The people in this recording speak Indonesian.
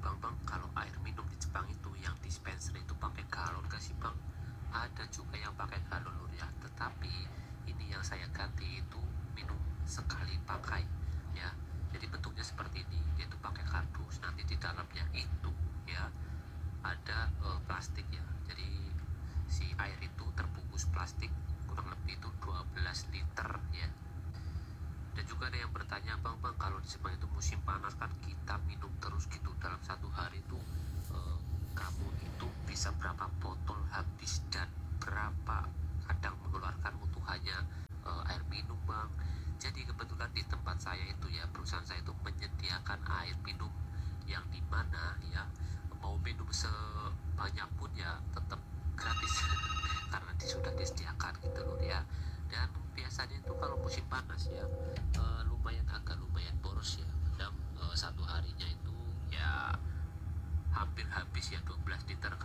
Bang, kalau air minum di Jepang itu yang dispenser itu pakai galon gak sih Bang? Ada juga yang pakai galon lur ya, tetapi ini yang saya ganti itu minum sekali pakai ya. Jadi bentuknya seperti ini, dia itu pakai kardus, nanti di dalamnya itu ya ada plastik ya. Jadi si air itu terbungkus plastik, kurang lebih itu 12 liter ya. Dan juga ada yang bertanya, bang kalau di Jepang itu musim panas kan kita minum terus gitu dalam satu hari itu kamu itu bisa berapa botol habis dan berapa kadang mengeluarkan untuk hanya air minum bang. Jadi kebetulan di tempat saya itu ya, perusahaan saya itu menyediakan air minum yang dimana ya mau minum sebanyak pun ya tetap gratis karena sudah disediakan gitu loh ya. Dan biasanya itu kalau musim panas ya lumayan boros ya, kadang satu harinya itu ya hampir habis ya 12 liter